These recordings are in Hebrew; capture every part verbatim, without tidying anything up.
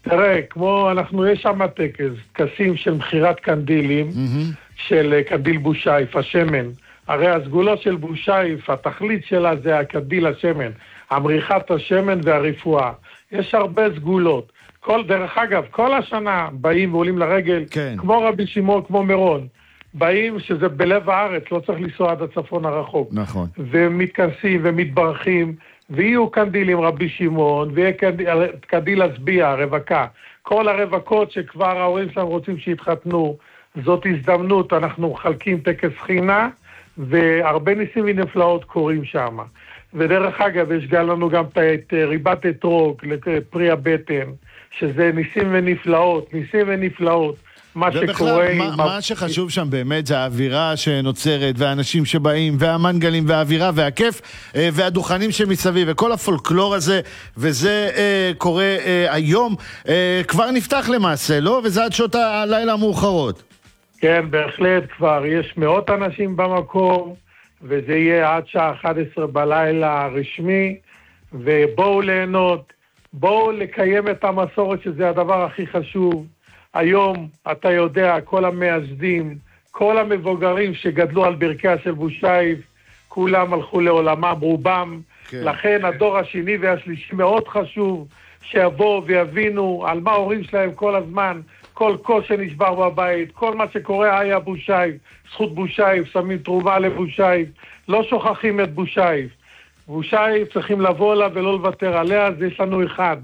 תראה, כמו אנחנו, יש שם טקס, טקסים של מחירת קנדילים, mm-hmm. של קנדיל בושייף, השמן. הרי הסגולות של בושייף, התכלית שלה זה הקנדיל השמן, המריחת השמן והרפואה. יש הרבה סגולות. כל, דרך אגב, כל השנה באים ועולים לרגל, כן. כמו רבי שמעון, כמו מירון. באים שזה בלב הארץ, לא צריך לנסוע עד הצפון הרחוק. נכון. ומתכנסים ומתברכים, ויהיו קנדילים רבי שמעון, ויהיה קנדיל, קנדיל הסביע, הרווקה. כל הרווקות שכבר ההורים שלהם רוצים שיתחתנו, זאת הזדמנות, אנחנו מחלקים טקס חינה, והרבה ניסים ונפלאות קורים שם. ודרך אגב, יש גם לנו גם את ריבת אתרוג, לפרי הבטן, שזה ניסים ונפלאות, ניסים ונפלאות. מה שקורה... מה, מה שחשוב שם באמת זה האווירה שנוצרת, והאנשים שבאים, והמנגלים, והאווירה, והכיף, והדוכנים שמסביב, וכל הפולקלור הזה, וזה אה, קורה אה, היום, אה, כבר נפתח למעשה, לא? וזה עד שעות הלילה המאוחרות. כן, בהחלט כבר יש מאות אנשים במקום, וזה יהיה עד שעה אחת עשרה בלילה רשמי, ובואו ליהנות, בואו לקיים את המסורת שזה הדבר הכי חשוב. היום, אתה יודע, כל המייסדים, כל המבוגרים שגדלו על ברכיה של בושייף, כולם הלכו לעולמם, רובם. כן. לכן הדור השני והשלישי מאוד חשוב שיבואו ויבינו על מה ההורים שלהם כל הזמן, כל קול שנשבר בבית, כל מה שקורה היה בושייף, זכות בושייף, שמים תרומה לבושייף, לא שוכחים את בושייף. בושייף צריכים לבוא לה ולא לוותר עליה, אז יש לנו אחד.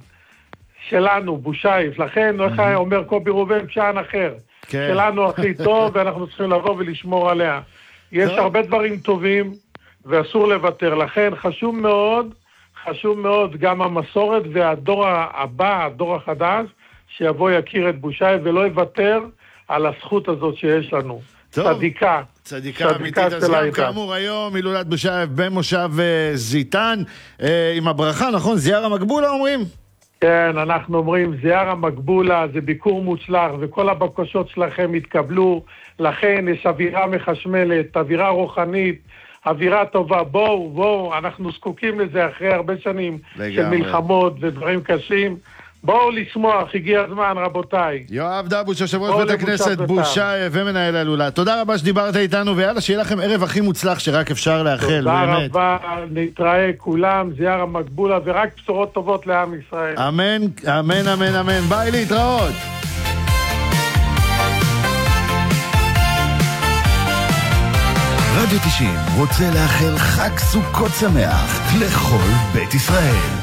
שלנו, בושייף, לכן, איך אומר קובי ראובן, פשען אחר. שלנו הכי טוב, ואנחנו צריכים לבוא ולשמור עליה. יש הרבה דברים טובים, ואסור לוותר. לכן, חשוב מאוד, חשוב מאוד גם המסורת, והדור הבא, הדור החדש, שיבוא יכיר את בושייף, ולא יוותר על הזכות הזאת שיש לנו. צדיקה. צדיקה אמיתית, אז גם כאמור היום, הילולת בושייף במושב זיתן, עם הברכה, נכון? זייר המקבולה אומרים? כן, אנחנו אומרים, זייר המקבולה, זה ביקור מוצלח, וכל הבקשות שלכם התקבלו, לכן יש אווירה מחשמלת, אווירה רוחנית, אווירה טובה, בואו, בואו, אנחנו זקוקים לזה אחרי הרבה שנים לגמרי. של מלחמות ודברים קשים, בואו לשמוח, הגיע הזמן רבותיי. יואב דבוש, יושב ראש בית הכנסת בושייף ומנהל ההילולה, תודה רבה שדיברת איתנו, ויאללה, שיהיה לכם ערב הכי מוצלח שרק אפשר לאחל, תודה באמת. רבה, נתראה כולם, זייר המקבולה, ורק בשורות טובות לעם ישראל. אמן, אמן, אמן, אמן, ביי, להתראות. רדיו תשעים רוצה לאחל חג סוכות שמח לכל בית ישראל.